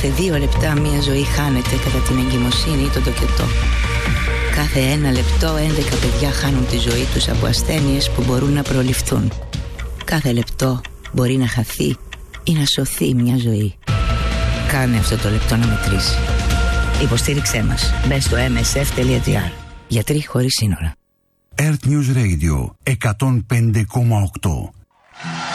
Κάθε 2 λεπτά μια ζωή χάνεται κατά την εγκυμοσύνη ή το τοκετό. Κάθε 1 λεπτό 11 παιδιά χάνουν τη ζωή τους από ασθένειες που μπορούν να προληφθούν. Κάθε λεπτό μπορεί να χαθεί ή να σωθεί μια ζωή. Κάνε αυτό το λεπτό να μετρήσει. Υποστήριξέ μας. Μπες στο msf.gr. Γιατροί χωρίς σύνορα. Earth News Radio 105,8.